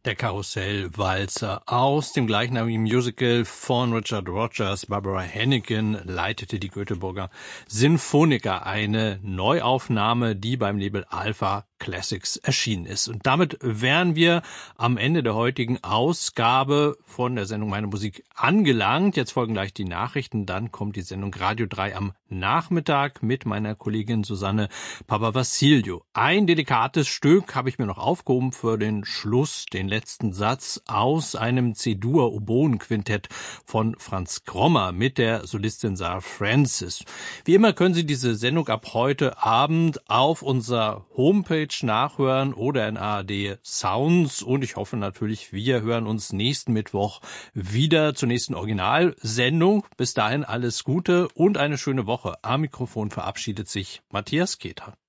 Der Karussellwalzer aus dem gleichnamigen Musical von Richard Rodgers. Barbara Hannigan leitete die Göteborger Sinfoniker, eine Neuaufnahme, die beim Label Alpha Classics erschienen ist. Und damit wären wir am Ende der heutigen Ausgabe von der Sendung Meine Musik angelangt. Jetzt folgen gleich die Nachrichten, dann kommt die Sendung Radio 3 am Nachmittag mit meiner Kollegin Susanne Papavassiliou. Ein delikates Stück habe ich mir noch aufgehoben für den Schluss, den letzten Satz aus einem C-Dur-Oboen-Quintett von Franz Krommer mit der Solistin Sarah Francis. Wie immer können Sie diese Sendung ab heute Abend auf unserer Homepage nachhören oder in ARD Sounds, und ich hoffe natürlich, wir hören uns nächsten Mittwoch wieder zur nächsten Originalsendung. Bis dahin alles Gute und eine schöne Woche. Am Mikrofon verabschiedet sich Matthias Keter.